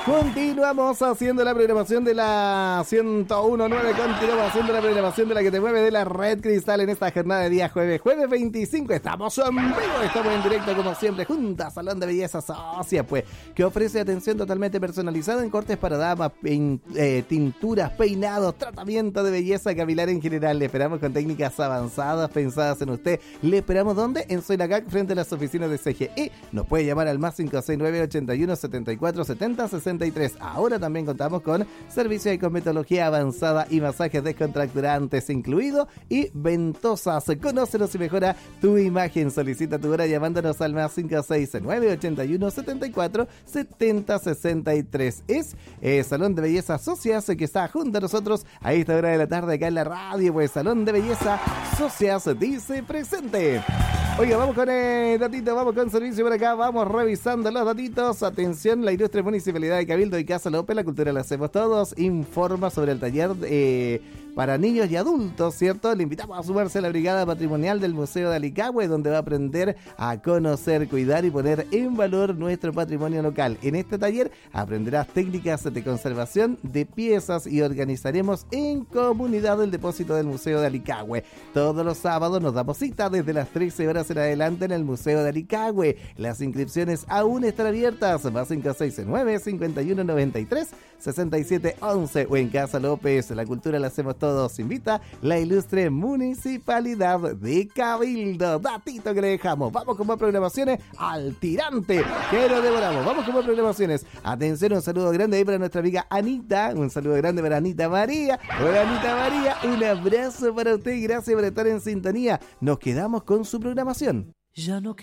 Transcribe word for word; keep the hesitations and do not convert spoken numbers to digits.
Continuamos haciendo la programación de la ciento uno punto nueve. Continuamos haciendo la programación de la que te mueve de la Red Cristal en esta jornada de día jueves. Jueves veinticinco. Estamos en vivo. Estamos en directo como siempre. Junta Salón de Belleza Socia, pues, que ofrece atención totalmente personalizada en cortes para damas, pein, eh, tinturas, peinados, tratamiento de belleza capilar en general. Le esperamos con técnicas avanzadas pensadas en usted. Le esperamos ¿dónde? En Soylacac, frente a las oficinas de C G E. Nos puede llamar al más cinco seis nueve, ochenta y uno, setenta y cuatro, setenta, sesenta y tres. Ahora también contamos con servicio de cosmetología avanzada y masajes descontracturantes incluido y ventosas. Conócenos y mejora tu imagen. Solicita tu hora llamándonos al más cinco seis nueve, ochenta y uno, setenta y cuatro, setenta, sesenta y tres. Es eh, Salón de Belleza Socias, que está junto a nosotros a esta hora de la tarde acá en la radio. Pues Salón de Belleza Socias dice presente. Oiga, vamos con el datito, vamos con servicio por acá, vamos revisando los datitos. Atención, la Ilustre Municipalidad de Cabildo y Casa López, la cultura la hacemos todos, informa sobre el taller eh, para niños y adultos, ¿cierto? Le invitamos a sumarse a la Brigada Patrimonial del Museo de Alicagüe, donde va a aprender a conocer, cuidar y poner en valor nuestro patrimonio local. En este taller aprenderás técnicas de conservación de piezas y organizaremos en comunidad el depósito del Museo de Alicagüe. Todos los sábados nos damos cita desde las trece horas en adelante en el Museo de Alicagüe. Las inscripciones aún están abiertas. Más cinco seis nueve, cincuenta y uno, noventa y tres, sesenta y siete, once o en Casa López. La cultura la hacemos todos. Invita la Ilustre Municipalidad de Cabildo. Datito que le dejamos. Vamos con más programaciones al tirante que lo devoramos. Vamos con más programaciones. Atención, un saludo grande ahí para nuestra amiga Anita. Un saludo grande para Anita María. Hola Anita María. Un abrazo para usted y gracias por estar en sintonía. Nos quedamos con su programación. Ya no